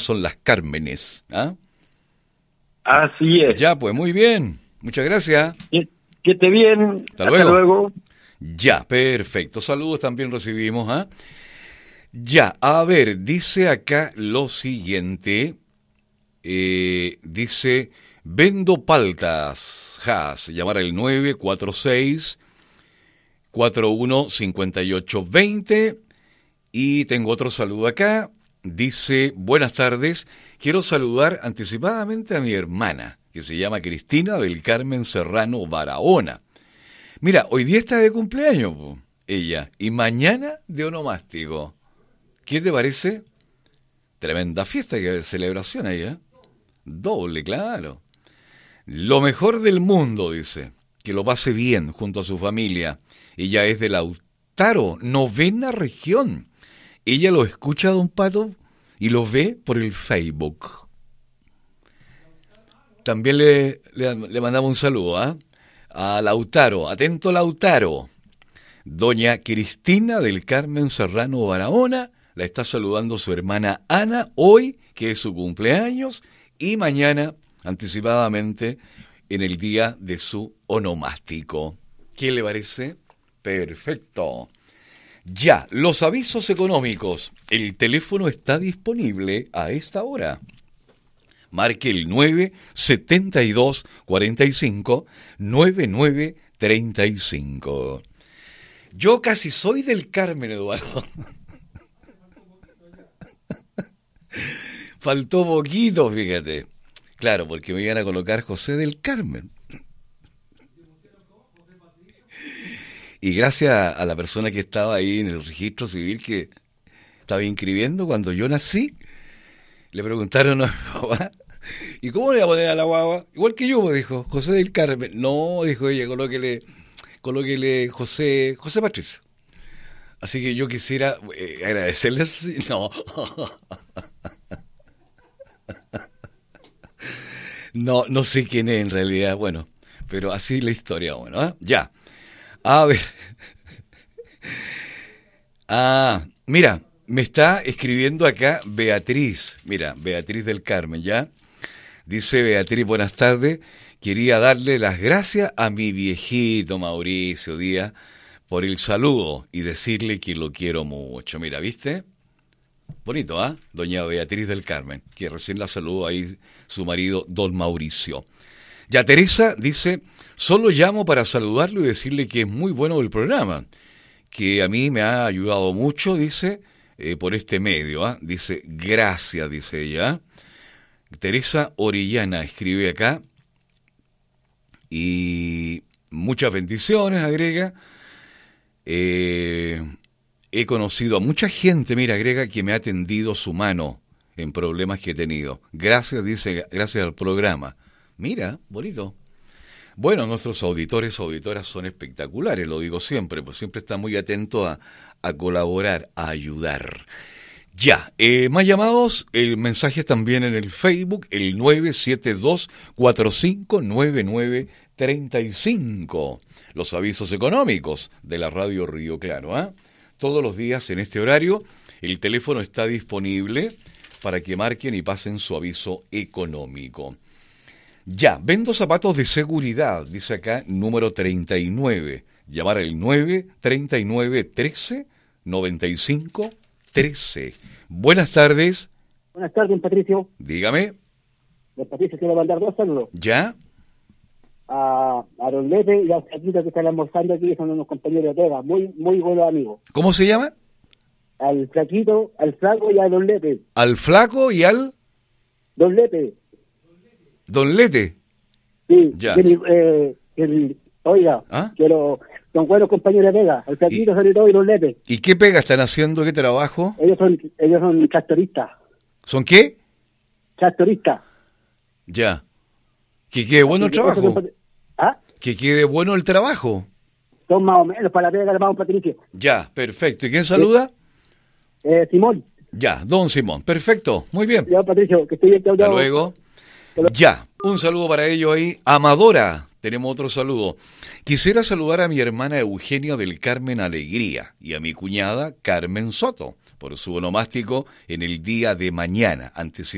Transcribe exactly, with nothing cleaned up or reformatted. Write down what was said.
son las Cármenes. ¿Ah? Así es. Ya, pues muy bien. Muchas gracias. Que, que esté bien. Hasta, Hasta luego. luego. Ya, perfecto. Saludos también recibimos. ¿Ah? Ya, a ver, dice acá lo siguiente. Eh, dice, vendo paltas. Has, llamar al nueve cuatro seis cuatro uno cinco ocho dos cero. Y tengo otro saludo acá. Dice, buenas tardes. Quiero saludar anticipadamente a mi hermana, que se llama Cristina del Carmen Serrano Barahona. Mira, hoy día está de cumpleaños, po, ella, y mañana de onomástico. ¿Qué te parece? Tremenda fiesta y celebración ahí, ¿eh? Doble, claro. Lo mejor del mundo, dice. Que lo pase bien junto a su familia. Ella es de Lautaro, novena región. Ella lo escucha, don Pato, y lo ve por el Facebook. También le, le, le mandamos un saludo, ¿eh? A Lautaro. Atento, Lautaro. Doña Cristina del Carmen Serrano Barahona. La está saludando su hermana Ana hoy, que es su cumpleaños, y mañana, anticipadamente, en el día de su onomástico. ¿Qué le parece? Perfecto. Ya, los avisos económicos. El teléfono está disponible a esta hora. Marque el nueve setenta y dos cuarenta y cinco noventa y nueve treinta y cinco. Yo casi soy del Carmen, Eduardo. Faltó poquito, fíjate. Claro, porque me iban a colocar José del Carmen. Y gracias a la persona que estaba ahí en el registro civil que estaba inscribiendo cuando yo nací, le preguntaron a mi papá, ¿y cómo le voy a poner a la guagua? Igual que yo, me dijo, José del Carmen. No, dijo ella, colóquele, colóquele José, José Patricio. Así que yo quisiera eh, agradecerles. No. No, no sé quién es en realidad, bueno, pero así la historia, bueno, ¿eh? Ya. A ver. Ah, mira, me está escribiendo acá Beatriz, mira, Beatriz del Carmen, ¿ya? Dice Beatriz, buenas tardes, quería darle las gracias a mi viejito Mauricio Díaz por el saludo y decirle que lo quiero mucho. Mira, ¿viste? Bonito, ¿ah? ¿eh? Doña Beatriz del Carmen, que recién la saludó ahí su marido, don Mauricio. Ya Teresa dice, solo llamo para saludarlo y decirle que es muy bueno el programa, que a mí me ha ayudado mucho, dice, eh, por este medio, ¿ah? ¿eh? Dice, gracias, dice ella. Teresa Orellana escribe acá, y muchas bendiciones, agrega. Eh, he conocido a mucha gente, mira, agrega, que me ha tendido su mano en problemas que he tenido. Gracias, dice, gracias al programa. Mira, bonito. Bueno, nuestros auditores, auditoras son espectaculares, lo digo siempre, pues siempre están muy atentos a, a colaborar, a ayudar. Ya, eh, más llamados, el mensaje también en el Facebook, el nueve siete dos cuatro cinco nueve nueve tres cinco. Los avisos económicos de la radio Río Claro, ¿ah? ¿eh? Todos los días en este horario, el teléfono está disponible para que marquen y pasen su aviso económico. Ya, vendo zapatos de seguridad, dice acá, número treinta y nueve. Llamar al nueve treinta y nueve trece noventa y cinco trece. Buenas tardes. Buenas tardes, don Patricio. Dígame. Don Patricio, quiero mandar dos saludos. ¿Ya? A, a don Lepe y a Flaquito que están almorzando aquí, son unos compañeros de pega, muy, muy buenos amigos. ¿Cómo se llama? Al Flaquito, al Flaco y a don Lepe. ¿Al Flaco y al...? Don Lepe. ¿Don Lete? Sí. Ya. El, eh, el, oiga, ¿Ah? quiero... Son buenos compañeros de pega, al Flaquito sobre todo y don Lepe. ¿Y qué pega están haciendo? ¿Qué trabajo? Ellos son, ellos son tractoristas. ¿Son qué? Tractoristas. Ya. Que quede bueno el trabajo. Son, ¿ah? Que quede bueno el trabajo. Son más o menos para la pega de don Patricio. Ya, perfecto. ¿Y quién saluda? Eh, Simón. Ya, don Simón. Perfecto, muy bien. Ya, Patricio, que estoy bien. Hasta luego. Ya, un saludo para ellos ahí. Amadora, tenemos otro saludo. Quisiera saludar a mi hermana Eugenia del Carmen Alegría y a mi cuñada Carmen Soto por su onomástico en el día de mañana, anticipadamente.